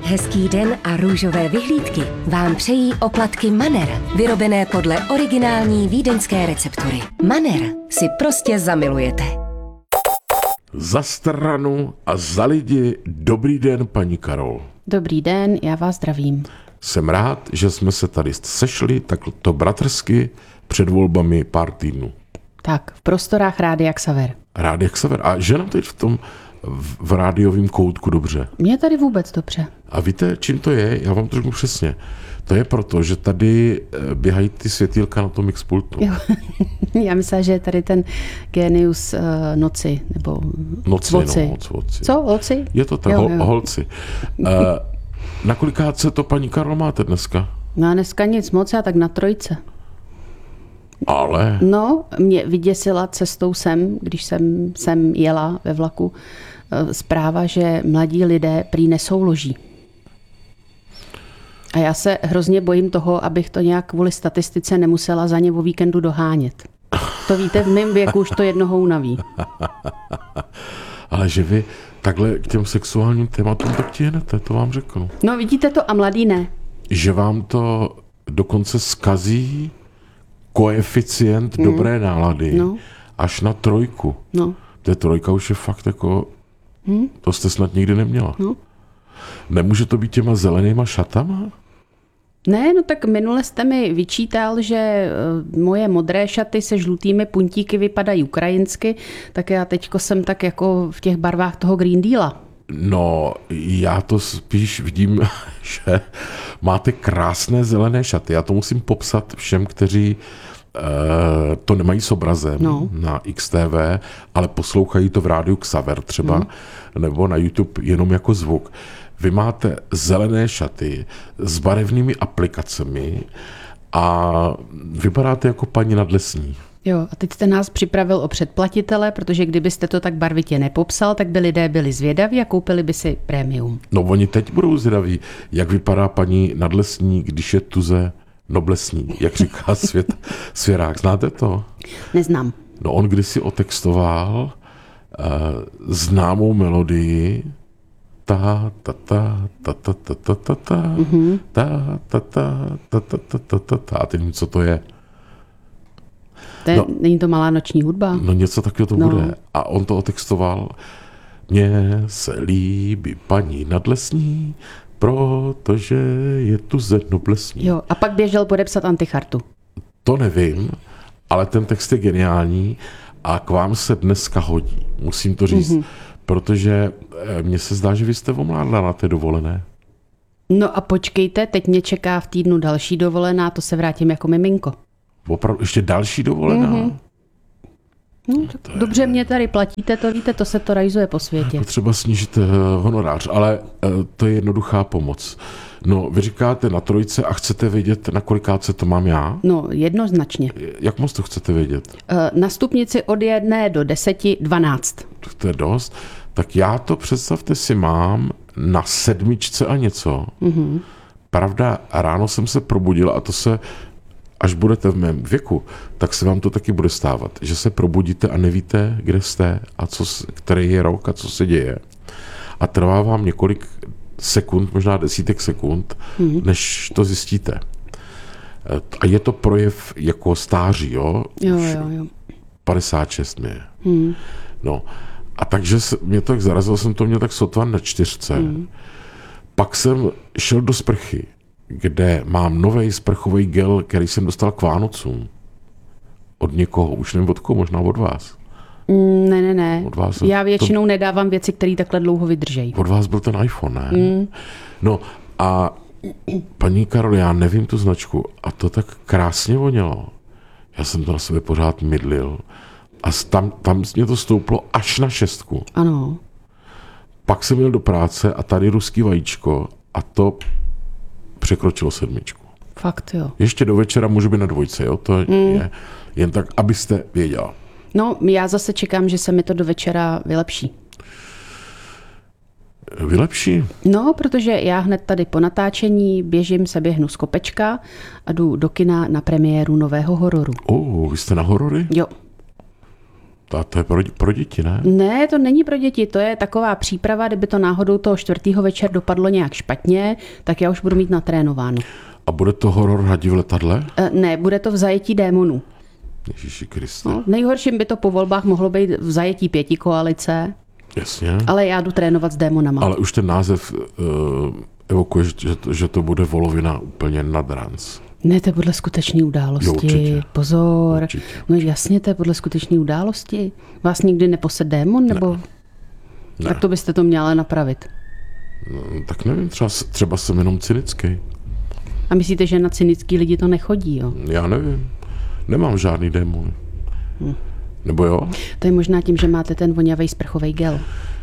Hezký den a růžové vyhlídky vám přejí oplatky Manner, vyrobené podle originální vídeňské receptury. Manner si prostě zamilujete. Za stranu a za lidi, dobrý den, paní Karol. Dobrý den, já vás zdravím. Jsem rád, že jsme se tady sešli takto bratrsky před volbami pár týdnů. Tak, v prostorách Rádia Xaver. Rádia Xaver. A že nám teď v rádiovém koutku dobře. Mně tady vůbec dobře. A víte, čím to je? Já vám to řeknu přesně. To je proto, že tady běhají ty světýlka na tom X-pultu. Jo. Já myslím, že je tady ten genius noci, nebo Noci. Co? Loci? Je to tak, holci. Na kolikátce to, paní Karol, máte dneska? No dneska nic moc, já tak na 3. Ale? No, mě vyděsila cestou když jsem jela ve vlaku, zpráva, že mladí lidé prý nesouloží. A já se hrozně bojím toho, abych to nějak kvůli statistice nemusela za ně o víkendu dohánět. To víte, v mém věku už to jednoho unaví. Ale že vy takhle k těm sexuálním tématům tak tihnete, to vám řeknu. No vidíte to a mladý ne. Že vám to dokonce zkazí koeficient dobré nálady až na 3. No. To 3 už je fakt jako, to jste snad nikdy neměla. No. Nemůže to být těma zelenýma šatama? Ne, no tak minule jste mi vyčítal, že moje modré šaty se žlutými puntíky vypadají ukrajinsky, tak já teďko jsem tak jako v těch barvách toho Green Deala. No, já to spíš vidím, že máte krásné zelené šaty. Já to musím popsat všem, kteří to nemají s obrazem na XTV, ale poslouchají to v rádiu Xaver třeba, nebo na YouTube jenom jako zvuk. Vy máte zelené šaty s barevnými aplikacemi a vypadáte jako paní Nadlesní. Jo, a teď jste nás připravil o předplatitele, protože kdybyste to tak barvitě nepopsal, tak by lidé byli zvědaví a koupili by si prémium. No oni teď budou zvědaví, jak vypadá paní Nadlesní, když je tuze noblesní, jak říká Svěrák. Znáte to? Neznám. No on kdysi otextoval známou melodii ta ta ta ta ta ta ta ta ta ta ta ta ta ta ta a teď co to je. Není to malá noční hudba? No něco takového to bude. A on to otextoval. Mně se líbí paní Nadlesní, protože je tu noblesní. Jo, a pak běžel podepsat antichartu. To nevím, ale ten text je geniální a k vám se dneska hodí. Musím to říct. Protože mně se zdá, že vy jste omládla na té dovolené. No a počkejte, teď mě čeká v týdnu další dovolená, to se vrátím jako miminko. Opravdu ještě další dovolená? No, tak dobře mě tady platíte, to víte, to se to rajzuje po světě. Potřeba snížit honorář, ale to je jednoduchá pomoc. No, vy říkáte na 3 a chcete vědět, na kolikátce to mám já? No, jednoznačně. Jak moc to chcete vědět? Na stupnici od 1 do 10, 12. To je dost. Tak já to, představte si, mám na 7 a něco. Pravda, ráno jsem se probudil a to se, až budete v mém věku, tak se vám to taky bude stávat, že se probudíte a nevíte, kde jste a který je rok a co se děje. A trvá vám několik sekund, možná desítek sekund, než to zjistíte. A je to projev jako stáří, jo? Jo. 56 mě. No. A takže mě tak zarazilo, jsem to měl tak sotva na 4. Pak jsem šel do sprchy, kde mám nový sprchový gel, který jsem dostal k Vánocům. Od někoho, už nevím od koho, možná od vás. Ne. Od vás já většinou nedávám věci, které takhle dlouho vydržejí. Od vás byl ten iPhone, ne? No a paní Karol, já nevím tu značku a to tak krásně vonělo. Já jsem to na sebe pořád mydlil a tam mě to stouplo až na 6. Ano. Pak jsem jel do práce a tady ruský vajíčko a to překročilo 7. Fakt jo. Ještě do večera můžu být na 2, jo? To je jen tak, abyste věděla. No, já zase čekám, že se mi to do večera vylepší. Vylepší? No, protože já hned tady po natáčení se běhnu z kopečka a jdu do kina na premiéru nového hororu. Vy jste na horory? Jo. To je pro děti, ne? Ne, to není pro děti, to je taková příprava, kdyby to náhodou toho 4. večer dopadlo nějak špatně, tak já už budu mít natrénováno. A bude to horor Hadi v letadle? Ne, bude to v zajetí démonů. Ježíši Kriste. No, nejhorším by to po volbách mohlo být v zajetí 5 koalice, Jasně. ale já jdu trénovat s démonama. Ale už ten název evokuje, že to bude volovina úplně nad ranc. Ne, to je podle skutečné události. Jo, určitě. Pozor. Určitě. No jasně, to je podle skutečné události. Vás nikdy neposed démon, nebo? Ne. Tak to byste to měla napravit. No, tak nevím, třeba jsem jenom cynický. A myslíte, že na cynický lidi to nechodí, jo? Já nevím. Nemám žádný démon. Nebo jo? To je možná tím, že máte ten vonavý sprchový gel.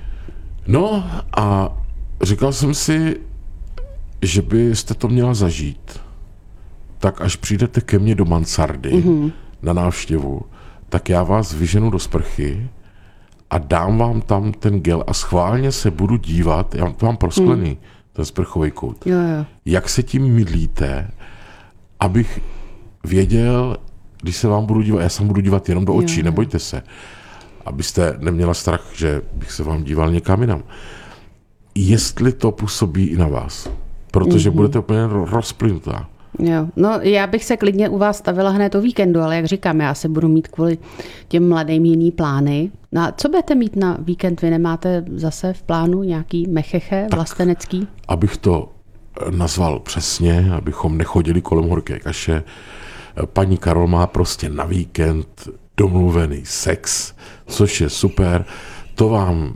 No a říkal jsem si, že byste to měla zažít. Tak až přijdete ke mně do mansardy na návštěvu, tak já vás vyženu do sprchy a dám vám tam ten gel a schválně se budu dívat, já to mám prosklený, ten sprchový kout, Jo, jo. jak se tím mydlíte, abych věděl, když se vám budu dívat, já se budu dívat jenom do očí, nebojte se, abyste neměla strach, že bych se vám díval někam jinam. Jestli to působí i na vás, protože budete úplně rozplynutá. Jo. No, já bych se klidně u vás stavila hned o víkendu, ale jak říkám, já se budu mít kvůli těm mladým jiný plány. No a co budete mít na víkend? Vy nemáte zase v plánu nějaký mecheche vlastenecký? Abych to nazval přesně, abychom nechodili kolem horké kaše, paní Karol má prostě na víkend domluvený sex, což je super. To vám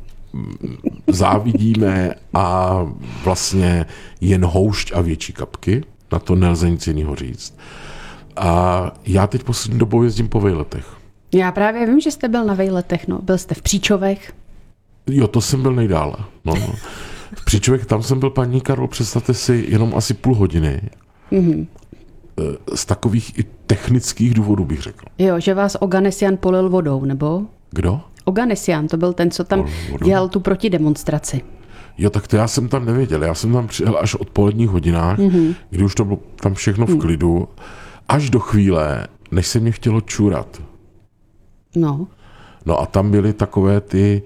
závidíme a vlastně jen houšť a větší kapky. Na to nelze nic jiného říct. A já teď poslední dobou jezdím po vejletech. Já právě vím, že jste byl na vejletech, no. Byl jste v Příčovech. Jo, to jsem byl nejdále. No. V Příčovech, tam jsem byl, paní Karol, představte si, jenom asi půl hodiny. Z takových i technických důvodů bych řekl. Jo, že vás Oganesian polil vodou, nebo? Kdo? Oganesian, to byl ten, co tam dělal tu protidemonstraci. Jo, tak to já jsem tam nevěděl. Já jsem tam přijel až od poledních hodinách, kdy už to bylo tam všechno v klidu, až do chvíle, než se mě chtělo čurat. No. No a tam byly takové ty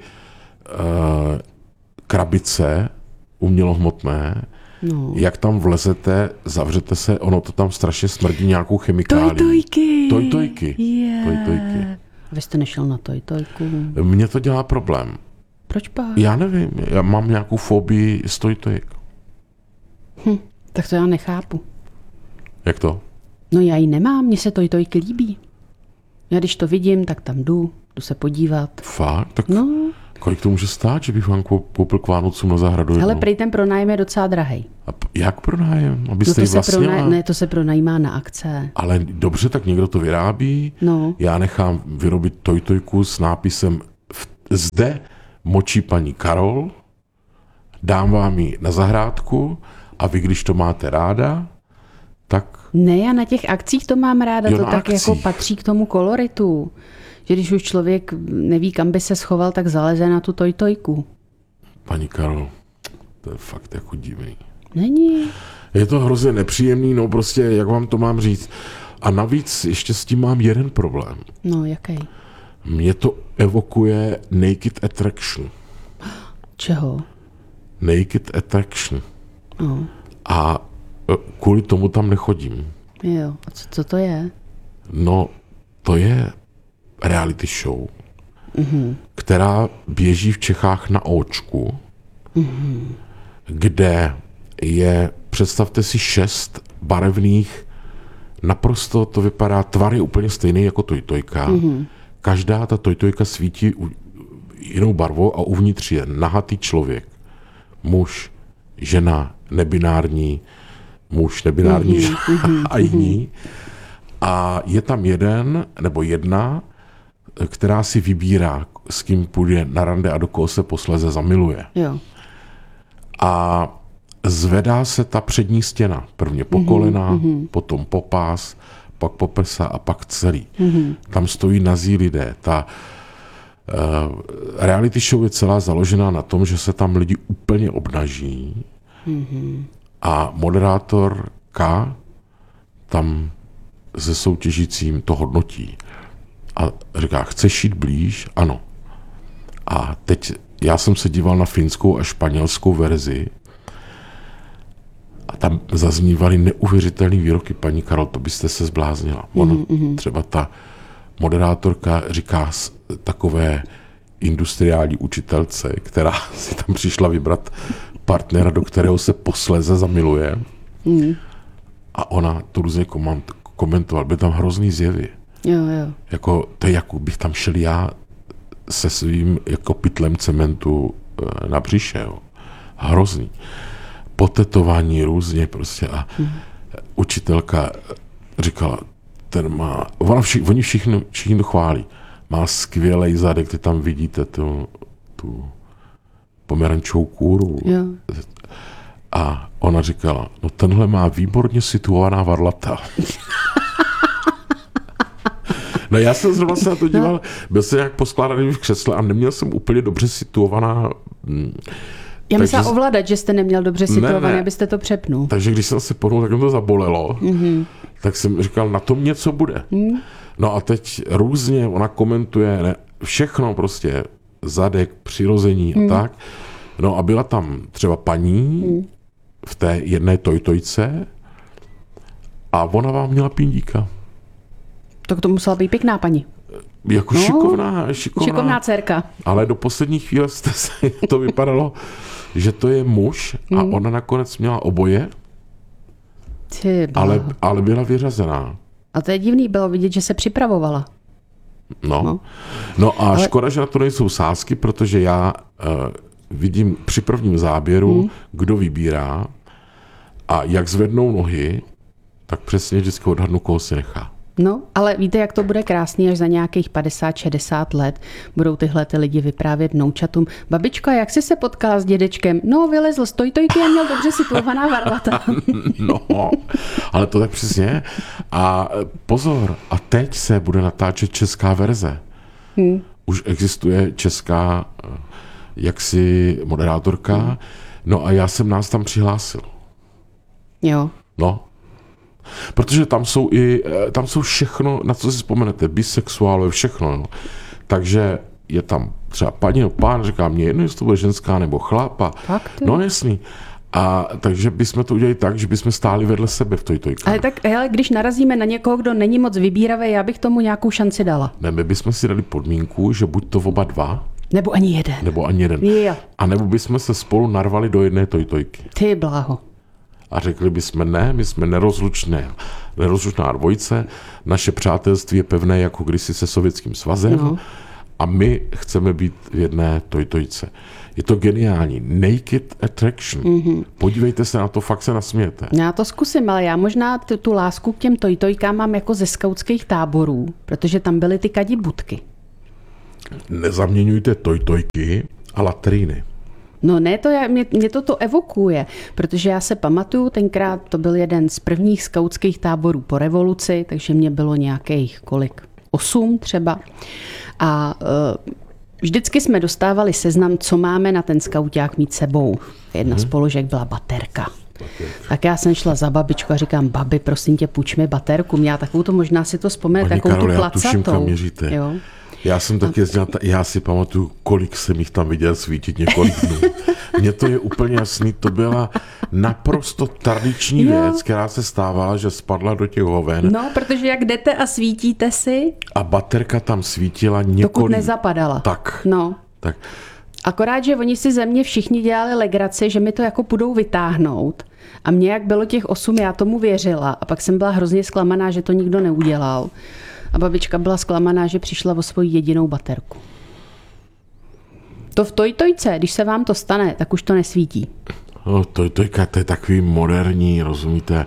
krabice umělohmotné. No. Jak tam vlezete, zavřete se, ono to tam strašně smrdí nějakou chemikálií. Tojtojky. Tojtojky. Yeah. Tojtojky. Vy jste nešel na tojtojku. Mně to dělá problém. Proč pak? Já nevím, já mám nějakou fobii z tojtojek. Tak to já nechápu. Jak to? No já ji nemám, mně se tojtojky líbí. Já když to vidím, tak tam jdu se podívat. Fakt? Tak No, kolik to může stát, že bych vám koupil k Vánocům na zahradu jednu? ale prý ten pronájem je docela drahej. A jak pronájem? No Abyste ji vlastnila? ne, to se pronajímá na akce. Ale dobře, tak někdo to vyrábí. No. Já nechám vyrobit tojtojku s nápisem zde močí paní Karol, dám vám ji na zahrádku a vy, když to máte ráda, tak... Ne, já na těch akcích to mám ráda, Jo, to na tak akcích. jako patří k tomu koloritu. Že když už člověk neví, kam by se schoval, tak zaleze na tu tojtojku. Paní Karol, to je fakt jako divný. Není. Je to hrozně nepříjemný, no prostě, jak vám to mám říct. A navíc ještě s tím mám jeden problém. No, jaký? Mě to evokuje Naked Attraction. Čeho? Naked Attraction. No. A kvůli tomu tam nechodím. Jo, a co to je? No, to je reality show, která běží v Čechách na Óčku, kde je, představte si, 6 barevných, naprosto to vypadá, tvar je úplně stejný jako tojtojka. Každá ta tojtojka svítí jinou barvou a uvnitř je nahatý člověk. Muž, žena, nebinární, muž, nebinární žena a jiní. A je tam jeden nebo jedna, která si vybírá, s kým půjde na rande a do koho se posléze zamiluje. Jo. A zvedá se ta přední stěna. Prvně po kolena, potom po pás, pak po prsa a pak celý. Tam stojí nazí lidé. Ta reality show je celá založená na tom, že se tam lidi úplně obnaží a moderátor K tam se soutěžícím to hodnotí. A říká, chceš jít blíž? Ano. A teď já jsem se díval na finskou a španělskou verzi a tam zaznívaly neuvěřitelné výroky. Paní Karol, to byste se zbláznila. Ono, třeba ta moderátorka říká takové industriální učitelce, která si tam přišla vybrat partnera, do kterého se posléze zamiluje. A ona to různě komentovala. Byly tam hrozný zjevy. Jo. Jako, to je jako bych tam šel já se svým jako pytlem cementu na břiše. Jo. Hrozný. Potetování různě prostě. A učitelka říkala, oni všichni to chválí. Má skvělej zadek, ty tam vidíte tu pomerančovou kůru. Jo. A ona říkala, no tenhle má výborně situovaná varlata. No já jsem zrovna se na to díval, byl jsem nějak poskládaný v křesle a neměl jsem úplně dobře situovaná. Já myslela ovládat, že jste neměl dobře situovaný, ne. Abyste to přepnul. Takže když jsem se pohnul, tak mě to zabolelo. Tak jsem říkal, na tom něco bude. No a teď různě ona komentuje všechno prostě, zadek, přirození a tak. No a byla tam třeba paní v té jedné tojtojce a ona vám měla pindíka. Tak to musela být pěkná paní. Jako šikovná dcerka. Ale do poslední chvíle to vypadalo, že to je muž a ona nakonec měla oboje, ale byla vyřazená. A to je divný, bylo vidět, že se připravovala. No a škoda, že na to nejsou sázky, protože já vidím při prvním záběru, kdo vybírá a jak zvednou nohy, tak přesně vždycky odhadnu, koho si nechá. No, ale víte, jak to bude krásný, až za nějakých 50-60 let budou tyhle ty lidi vyprávět vnoučatům. Babička, jak jsi se potkala s dědečkem? No, vylezl z tojtojky a měl dobře situovaná varlata. No, ale to tak přesně. A pozor, a teď se bude natáčet česká verze. Už existuje česká jaksi moderátorka, no a já jsem nás tam přihlásil. Jo. No. Protože tam jsou všechno, na co si vzpomenete, bisexuálové, všechno. No. Takže je tam třeba paní nebo pán, říká mě jedno, jestli to bude ženská nebo chlapa. No jasný. A takže bychom to udělali tak, že bychom stáli vedle sebe v tojtojkách. Ale tak, hele, když narazíme na někoho, kdo není moc vybíravý, já bych tomu nějakou šanci dala. Ne, my bychom si dali podmínku, že buď to oba dva, nebo ani jeden. Jo. A nebo bychom se spolu narvali do jedné tojtojky. Ty bláho. A řekli bychom, ne, my jsme nerozlučná dvojice, naše přátelství je pevné jako kdysi se Sovětským svazem a my chceme být v jedné tojtojce. Je to geniální. Naked attraction. Podívejte se na to, fakt se nasmějete. Já to zkusím, ale já možná tu lásku k těm tojtojkám mám jako ze skautských táborů, protože tam byly ty kadibudky. Nezaměňujte tojtojky a latríny. No ne, mě to evokuje, protože já se pamatuju, tenkrát to byl jeden z prvních skautských táborů po revoluci, takže mě bylo nějakých 8 třeba. A vždycky jsme dostávali seznam, co máme na ten skauťák mít sebou. Jedna z položek byla baterka. Tak já jsem šla za babičku a říkám, babi, prosím tě, půjč mi baterku. Měla takovou to, možná si to vzpomene, takovou tu placatou. Já tuším, kam měříte. Jo. Já jsem taky jezdil, já si pamatuju, kolik jsem jich tam viděl svítit několik dnů. Mně to je úplně jasný, to byla naprosto tradiční věc, která se stávala, že spadla do těch hoven. No, protože jak jdete a svítíte si. A baterka tam svítila několik. Dokud nezapadala. Tak. No. Tak. Akorát, že oni si ze mě všichni dělali legraci, že mi to jako půjdou vytáhnout. A mně, jak bylo těch 8, já tomu věřila. A pak jsem byla hrozně zklamaná, že to nikdo neudělal. A babička byla zklamaná, že přišla o svoji jedinou baterku. To v tojtojce, když se vám to stane, tak už to nesvítí. No, tojtojka, to je takový moderní, rozumíte,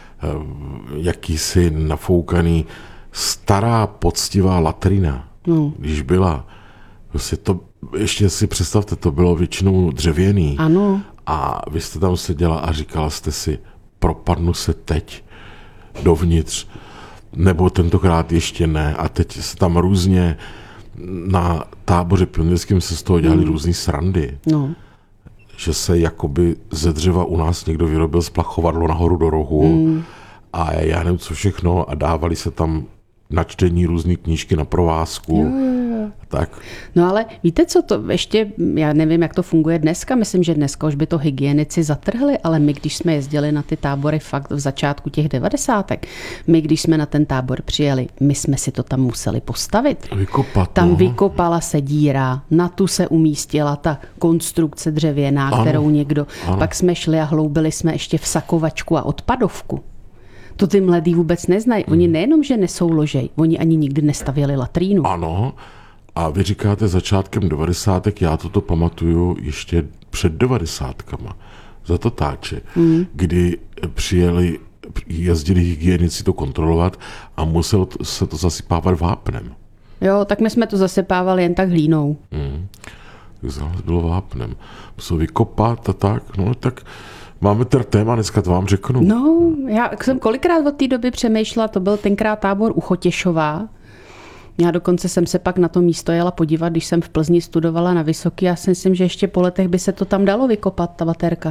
jakýsi nafoukaný, stará, poctivá latrina, když byla. Prostě to, ještě si představte, to bylo většinou dřevěný. Ano. A vy jste tam seděla a říkala jste si, propadnu se teď dovnitř, nebo tentokrát ještě ne. A teď se tam různě na táboře pionýrském se z toho dělali různý srandy. No. Že se jakoby ze dřeva u nás někdo vyrobil splachovadlo nahoru do rohu a já nevím co všechno a dávali se tam na čtení různý knížky na provázku. Jo. Tak. No ale víte co, to ještě, já nevím, jak to funguje dneska, myslím, že dneska už by to hygienici zatrhli, ale my, když jsme jezdili na ty tábory fakt v začátku těch 90. My, když jsme na ten tábor přijeli, my jsme si to tam museli postavit. Vykopat. Tam vykopala se díra, na tu se umístila ta konstrukce dřevěná, kterou někdo, pak jsme šli a hloubili jsme ještě v sakovačku a odpadovku. To ty mladí vůbec neznají. Oni nejenom, že nesou ložej, oni ani nikdy nestavěli latrínu. Ano. A vy říkáte začátkem 90. Já toto pamatuju ještě před 90. za Totáče, kdy jezdili hygienici to kontrolovat a muselo se to zasypávat vápnem. Jo, tak my jsme to zasypávali jen tak hlínou. Tak zálež bylo vápnem. Muselo vykopat a tak, no tak máme ten téma, dneska to vám řeknu. No, já jsem kolikrát od té doby přemýšlela, to byl tenkrát tábor u Chotěšova. Já dokonce jsem se pak na to místo jela podívat, když jsem v Plzni studovala na Vysoký. Já si myslím, že ještě po letech by se to tam dalo vykopat, ta baterka.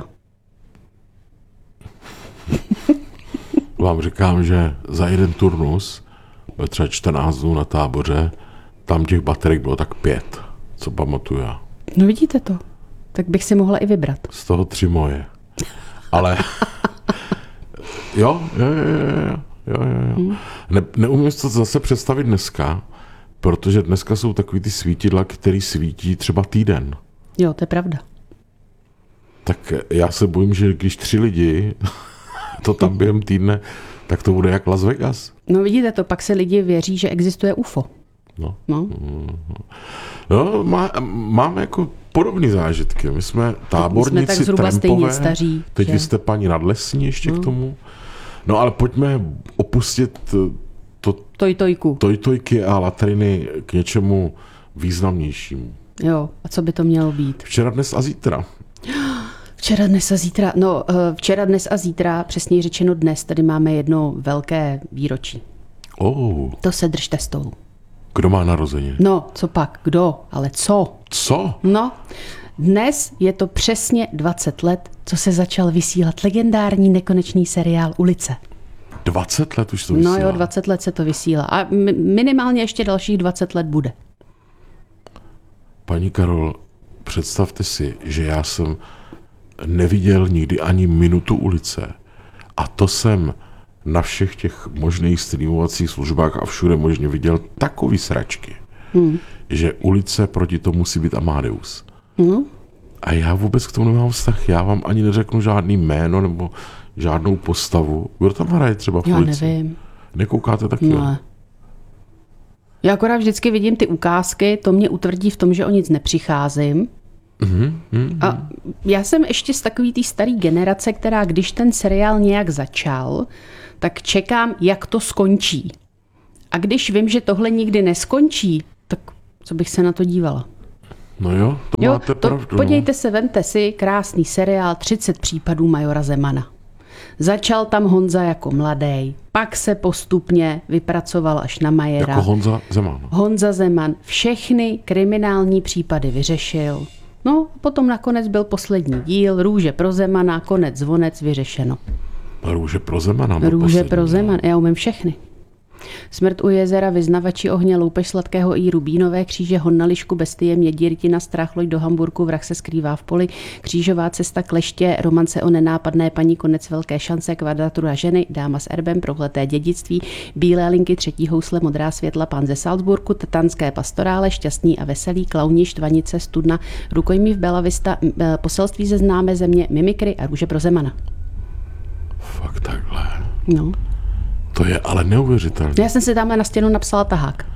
Vám říkám, že za jeden turnus, byl třeba 14 dnů na táboře, tam těch baterek bylo tak 5, co pamatuju já. No vidíte to, tak bych si mohla i vybrat. Z toho 3 moje. Ale jo. Neumím si to zase představit dneska, protože dneska jsou takový ty svítidla, který svítí třeba týden. Jo, to je pravda. Tak já se bojím, že když 3 lidi to tam během týdne, tak to bude jak Las Vegas. No vidíte to, pak se lidi věří, že existuje UFO. No. Máme jako podobné zážitky. My jsme táborníci, jsme tak zhruba trampové, stejně staří. teď že? vy jste paní nadlesní ještě k tomu. No ale pojďme opustit tojtojky a latriny k něčemu významnějšímu. Jo, a co by to mělo být? Včera, dnes a zítra. Včera, dnes a zítra, přesněji řečeno dnes, tady máme jedno velké výročí. To se držte stolu. Kdo má narozeniny? No, co pak, kdo, ale co? Co? No, dnes je to přesně 20 let, co se začal vysílat legendární nekonečný seriál Ulice. 20 let už to vysílá? No jo, 20 let se to vysílá. A minimálně ještě dalších 20 let bude. Paní Karol, představte si, že já jsem neviděl nikdy ani minutu Ulice. A to jsem na všech těch možných streamovacích službách a všude možně viděl takový sračky, že Ulice proti tomu musí být Amadeus. A já vůbec k tomu nemám vztah. Já vám ani neřeknu žádný jméno nebo žádnou postavu. Kdo tam hraje třeba v Ulici? Já nevím. Nekoukáte taky? No. Já akorát vždycky vidím ty ukázky, to mě utvrdí v tom, že o nic nepřicházím. A já jsem ještě z takový té staré generace, která když ten seriál nějak začal, tak čekám, jak to skončí. A když vím, že tohle nikdy neskončí, tak co bych se na to dívala? No jo, to máte pravdu. Podívejte se, vemte si krásný seriál 30 případů majora Zemana. Začal tam Honza jako mladý, pak se postupně vypracoval až na majera. Jako Honza Zeman. Honza Zeman všechny kriminální případy vyřešil. No, potom nakonec byl poslední díl, Růže pro Zemana, konec, zvonec, vyřešeno. Růže pro Zemana. Růže pro Zeman, já umím všechny. Smrt u jezera, Vyznavači ohně, Loupež sladkého i Rubínové kříže, Hon na lišku, Bestie, Měděrtina, Strach, loď do Hamburku, Vrah se skrývá v poli, Křížová cesta, Kleště, Romance o nenápadné paní, Konec velké šance, Kvadratura ženy, Dáma s erbem, Prohleté dědictví, Bílé linky, Třetí housle, Modrá světla, Pán ze Salzburku, Tetanské pastorále, Šťastný a veselý, Klauni, Štvanice, Studna, Rukojmí v Bella Vista, Poselství ze známé země, Mimikry a Růže pro Zemana. Fakt takhle. No. To je ale neuvěřitelné. Já jsem si tamhle na stěnu napsala tahák.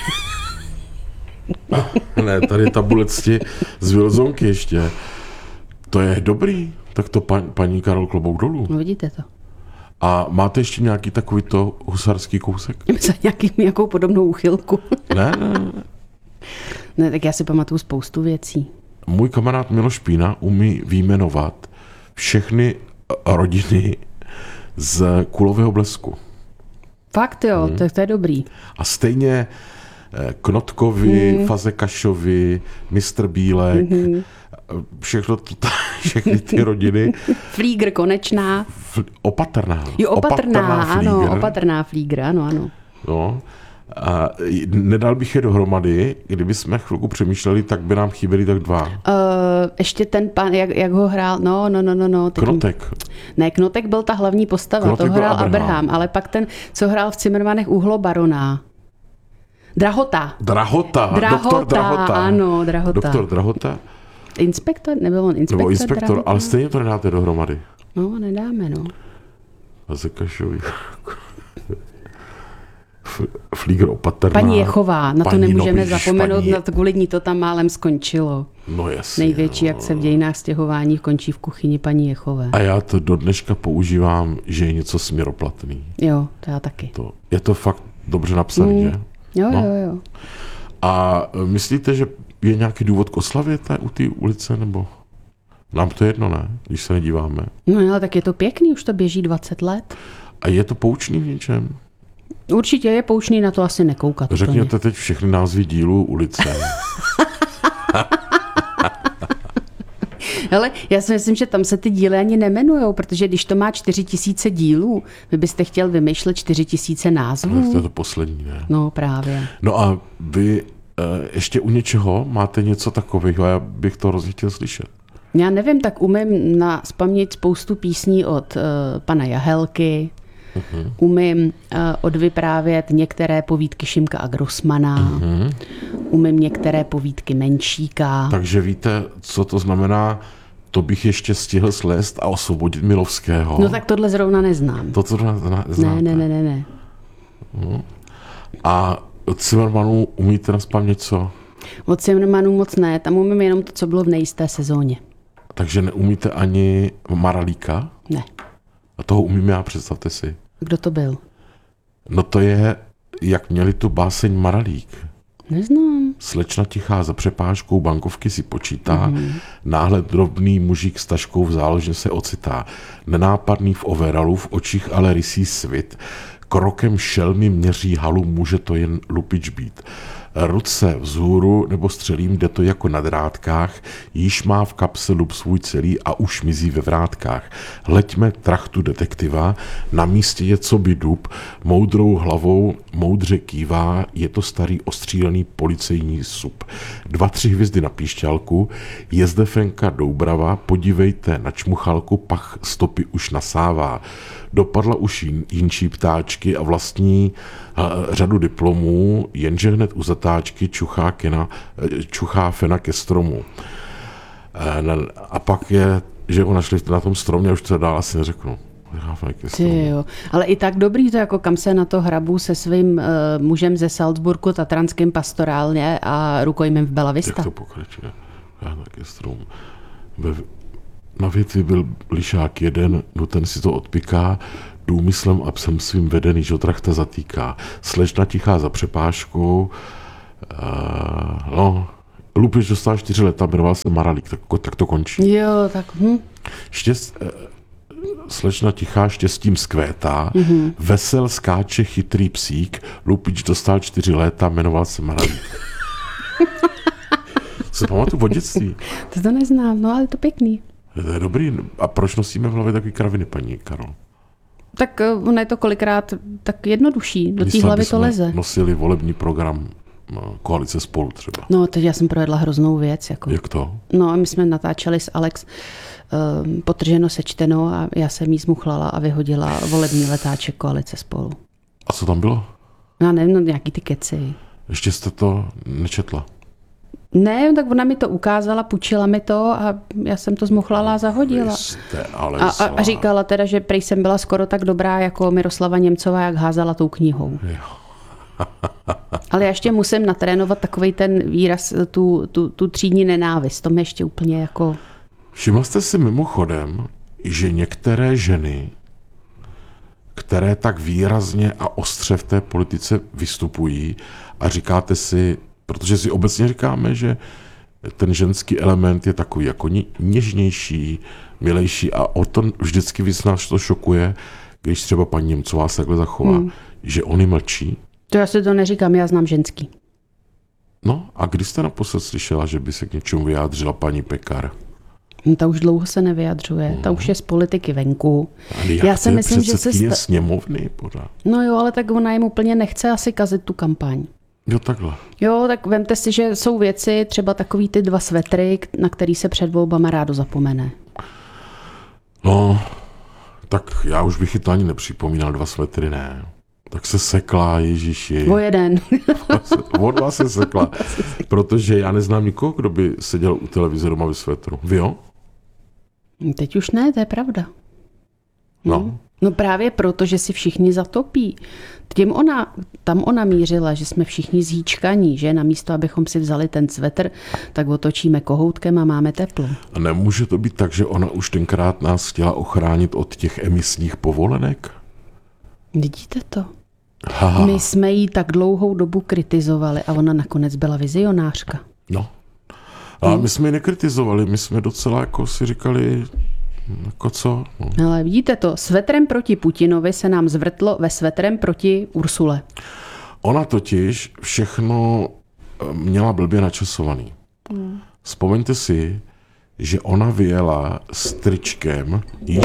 Ne, tady tabule cti z Vilzonky ještě. To je dobrý. Tak to paní Karol, klobouk dolů. No vidíte to. A máte ještě nějaký takovýto husarský kousek? Za nějakou podobnou úchylku. Ne. Ne, tak já si pamatuju spoustu věcí. Můj kamarád Miloš Pína umí vyjmenovat všechny rodiny z Kulového Blesku. Fakt jo, to je dobrý. A stejně Knotkovi, Fazekašovi, Mistr Bílek, všechny ty rodiny. Flígr Konečná. Opatrná. Jo, Opatrná, ano, Flígr. Opatrná Flígr, ano. No. A nedal bych je dohromady, kdyby jsme chvilku přemýšleli, tak by nám chyběli tak 2. Ještě ten pán, jak ho hrál, no. Knotek. Ne, Knotek byl ta hlavní postava, Knotek to byl hrál Abraham. Abraham, ale pak ten, co hrál v Cimrmanech Uhlobarona. Drahota, Doktor Drahota. ano, Drahota. Doktor Drahota. Inspektor? Nebyl on inspektor? Nebo inspektor, Drahota? ale stejně to nedáte dohromady. No, nedáme, no. A Zekašový. Flígr opatrná. Paní Jechová, na to Paní nemůžeme Noblíž, zapomenout, paní- na to kvůli ní to tam málem skončilo. No jasně. Největší no. akce v dějinách stěhování končí v kuchyni paní Jechové. A já to do dneška používám, že je něco směroplatný. Jo, to já taky. Je to fakt dobře napsaný, že? Jo, No. jo. A myslíte, že je nějaký důvod k oslavě u té ulice, nebo? Nám to jedno, ne? Když se nedíváme. No ale tak je to pěkný, už to běží 20 let. A je to poučný v něčem? Určitě je poučný na to asi nekoukat. Řekněte teď všechny názvy dílů ulice. Ale já si myslím, že tam se ty díly ani nemenujou, protože když to má 4000 dílů, vy byste chtěl vymýšlet 4000 To názvů. je to poslední, ne? No právě. No a vy ještě u něčeho máte něco takového, já bych to hrozně chtěl slyšet. Já nevím, tak umím vzpomnět spoustu písní od pana Jahelky, umím odvyprávět některé povídky Šimka a Grossmana, umím některé povídky Menšíka. Takže víte, co to znamená, to bych ještě stihl slést a osvobodit Milovského. No tak tohle zrovna neznám. To, co znáte. Ne. A od Cimrmanů umíte nazpamět co? Od Cimrmanů moc ne, tam umím jenom to, co bylo v nejisté sezóně. Takže neumíte ani Maralíka? Ne. A toho umím já, představte si. Kdo to byl? No to je, jak měli tu báseň Maralík. Neznám. Slečna tichá za přepážkou bankovky si počítá, náhle drobný mužík s taškou v záložně se ocitá. Nenápadný v overalu, v očích ale rysí svit. Krokem šelmy měří halu, může to jen lupič být. Ruce vzhůru nebo střelím, jde to jako na drátkách, již má v kapse lup svůj celý a už mizí ve vrátkách. Hleďme trachtu detektiva, na místě je co by dub, moudrou hlavou moudře kývá, je to starý ostřílený policejní sup. 2-3 hvězdy na píšťalku, je zde Fenka Doubrava, podívejte na čmuchalku, pach stopy už nasává. Dopadla už jinčí ptáčky a vlastní řadu diplomů, jenže hned u zatáčky čuchá fena ke stromu. A pak je, že ho našli na tom stromě, už to dál asi neřeknu. Ty jo. Ale i tak dobrý to, jako kam se na to hrabu se svým mužem ze Salzburgu, tatranským pastorálně a rukojmím v Bella Vista. Jak to pokračuje? Já taky strom. Na větvi byl lišák jeden, no ten si to odpiká, důmyslem a psem svým vedený, že trachta zatýká. Slečna tichá za přepážkou, Lupič dostal 4 leta, jmenoval se Maralík, tak to končí. Jo, tak Slečna tichá štěstím zkvétá, vesel skáče chytrý psík, Lupič dostal 4 léta, jmenoval se Maralík. Se pamatuju od dětství. to neznám, no ale to pěkný. To je dobrý. A proč nosíme v hlavě takový kraviny, paní Karol? Tak ono je to kolikrát tak jednodušší, do té Místo, hlavy aby to jsme nosili nosili volební program Koalice Spolu třeba. No, teď já jsem provedla hroznou věc. Jako. Jak to? No a my jsme natáčeli s Alex Potrženo sečteno a já jsem jí zmuchlala a vyhodila volební letáček Koalice Spolu. A co tam bylo? Já nevím, no, nějaký ty keci. Ještě jste to nečetla? Ne, tak ona mi to ukázala, půjčila mi to a já jsem to zmuchlala a zahodila. Vy jste ale A říkala teda, že prej jsem byla skoro tak dobrá jako Miroslava Němcová, jak házala tou knihou. Ale já ještě musím natrénovat takovej ten výraz, tu třídní nenávist. To mi ještě úplně jako... Všimla jste si mimochodem, že některé ženy, které tak výrazně a ostře v té politice vystupují a říkáte si, protože si obecně říkáme, že ten ženský element je takový jako něžnější, milejší a o to vždycky víc nás to šokuje, když třeba paní Němcová se takhle zachová, že oni mlčí. To já si to neříkám, já znám ženský. No a kdy jste naposled slyšela, že by se k něčemu vyjádřila paní Pekar? Ta už dlouho se nevyjadřuje, ta už je z politiky venku. Já si myslím, že se sněmovny pořád. No jo, ale tak ona jim úplně nechce asi kazit tu kampaň. Jo, takhle. Jo, tak vemte si, že jsou věci, třeba takový ty 2 svetry, na který se před volbama rádo zapomene. No, tak já už bych ji to ani nepřipomínal, 2 svetry, ne. Tak se sekla, Ježíši. O jeden. O 2 se sekla, protože já neznám nikoho, kdo by seděl u televizoru a ve svetru. Vy jo? Teď už ne, to je pravda. No. No právě proto, že si všichni zatopí. Tam ona mířila, že jsme všichni zhýčkaní, že namísto, abychom si vzali ten svetr, tak otočíme kohoutkem a máme teplo. A nemůže to být tak, že ona už tenkrát nás chtěla ochránit od těch emisních povolenek? Vidíte to? Aha. My jsme jí tak dlouhou dobu kritizovali a ona nakonec byla vizionářka. No. A my jsme ji nekritizovali, my jsme docela jako si říkali, jako co? No. Ale vidíte to, svetrem proti Putinovi se nám zvrtlo ve svetrem proti Ursule. Ona totiž všechno měla blbě načasovaný. Vzpomeňte si, že ona vyjela s tričkem.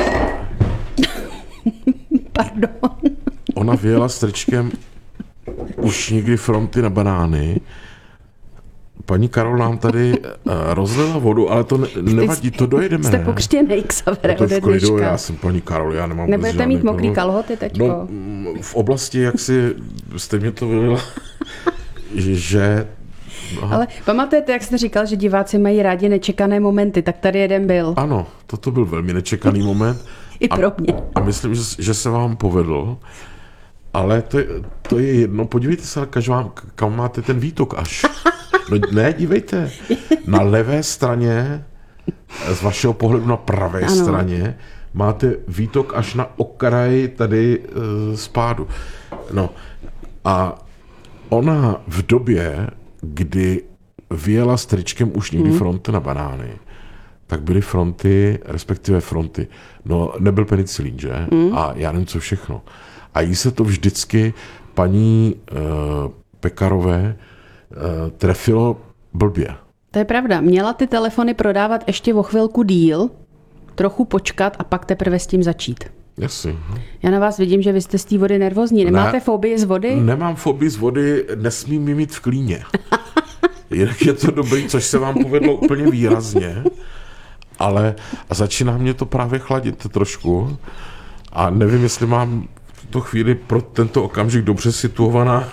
Pardon. Ona vyjela s tričkem už někdy fronty na banány. Paní Karol nám tady rozlila vodu, ale to nevadí, to dojedeme. Jste pokřtěnej, Xavere, ode dneška. Já jsem paní Karol, já nemám. Nebudete mít mokrý kalhoty teďko? No, v oblasti, jak jste mě to vylila, že... Aha. Ale pamatujete, jak jste říkal, že diváci mají rádi nečekané momenty, tak tady jeden byl. Ano, toto byl velmi nečekaný moment. I pro mě. A myslím, že se vám povedl, ale to je jedno. Podívejte se, kam máte ten výtok až. No ne, dívejte. Na levé straně, z vašeho pohledu na pravé straně, máte výtok až na okraj tady spádu. No a ona v době, kdy vyjela s tričkem už někdy fronty na banány, tak byly fronty, respektive fronty. No, nebyl penicilín, že? A já nevím, co všechno. A jí se to vždycky paní Pekarové trefilo blbě. To je pravda. Měla ty telefony prodávat ještě o chvilku díl, trochu počkat a pak teprve s tím začít. Jasně. Já na vás vidím, že vy jste z té vody nervózní. Nemáte fobii z vody? Nemám fobii z vody, nesmím ji mít v klíně. Jinak je to dobrý, což se vám povedlo úplně výrazně, ale začíná mě to právě chladit trošku a nevím, jestli mám v tuto chvíli pro tento okamžik dobře situovaná,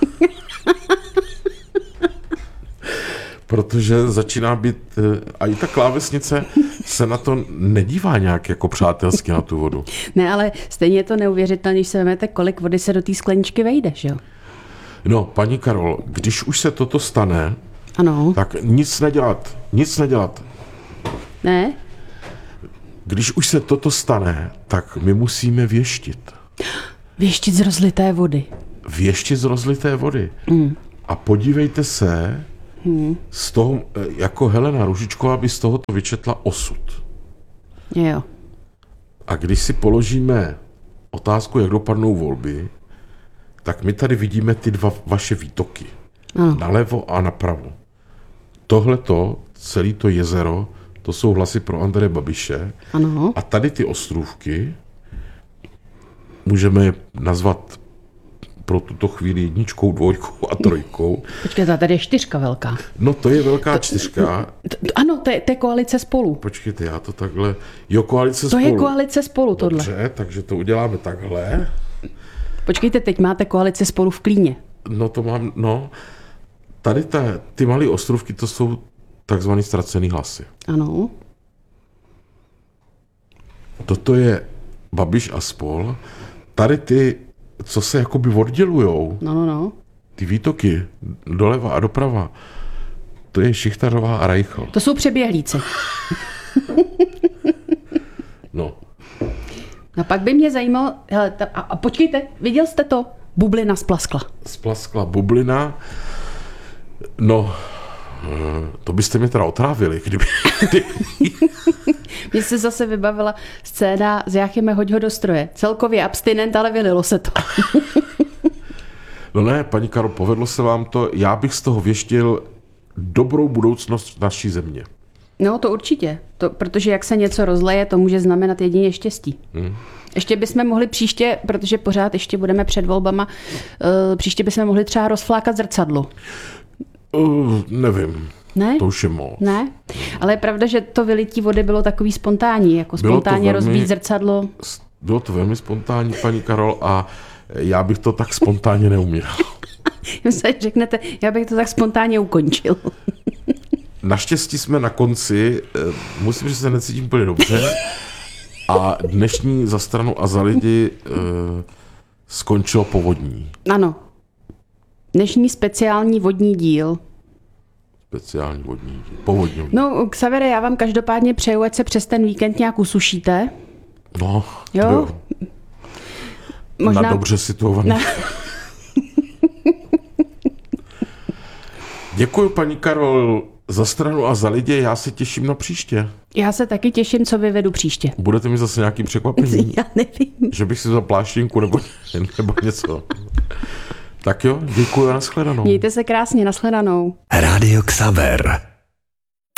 protože začíná být, a i ta klávesnice se na to nedívá nějak jako přátelsky na tu vodu. Ne, ale stejně je to neuvěřitelné, když se vezmete, kolik vody se do té skleničky vejde, že jo? No, paní Karol, když už se toto stane, ano. Tak nic nedělat. Ne? Když už se toto stane, tak my musíme věštit. Věštit z rozlité vody. Věštit z rozlité vody. A podívejte se, z toho, jako Helena Růžičková by z toho to vyčetla osud. Jo. A když si položíme otázku, jak dopadnou volby, tak my tady vidíme ty 2 vaše výtoky. Nalevo a napravo. Tohleto, celé to jezero, to jsou hlasy pro Andreje Babiše. Ano. A tady ty ostrůvky můžeme je nazvat pro tuto chvíli 1, 2 a 3. Počkejte, tady je 4 velká. No to je velká 4. Ano, to je koalice Spolu. Počkejte, já to takhle... Jo, koalice Spolu. To je koalice Spolu, tohle. Dobře, takže to uděláme takhle. Počkejte, teď máte koalice Spolu v klíně. No to mám, no... Tady ty malé ostrůvky, to jsou takzvaný ztracený hlasy. Ano. Toto je Babiš a spol. Tady ty, co se jakoby oddělujou, No. ty výtoky doleva a doprava, to je Šichtařová a Reichl. To jsou přeběhlíci. No. No pak by mě zajímalo, hele, a počkejte, viděl jste to? Bublina splaskla. Splaskla bublina. No, to byste mě teda otrávili, kdyby... Mně se zase vybavila scéna z Jáchyme hoď ho do stroje. Celkově abstinent, ale vylilo se to. No ne, paní Karol, povedlo se vám to. Já bych z toho věštil dobrou budoucnost naší země. No to určitě, protože jak se něco rozleje, to může znamenat jedině štěstí. Ještě bychom mohli příště, protože pořád ještě budeme před volbama, příště bychom mohli třeba rozflákat zrcadlo. Nevím. Ne? To už je moc. Ne, ale je pravda, že to vylití vody bylo takový spontánní, jako spontánně rozbít zrcadlo. Bylo to velmi spontánní, paní Karol, a já bych to tak spontánně neuměl. Myslím, řeknete, já bych to tak spontánně ukončil. Naštěstí jsme na konci, musím, že se necítím úplně dobře, a dnešní Za stranu a za lidi skončilo povodní. Ano. Dnešní speciální vodní díl. Speciální vodní díl. Povodní. No, Xavere, já vám každopádně přeju, ať se přes ten víkend nějak usušíte. No, jo. Možná... Na dobře situovaný. Děkuji, paní Karol, za stranu a za lidi. Já se těším na příště. Já se taky těším, co vyvedu příště. Budete mi zase nějaký překvapení? Já nevím. Že bych si vzal pláštěnku nebo něco. Tak jo, děkuji a nashledanou. Mějte se krásně, nashledanou. Rádio Xaver.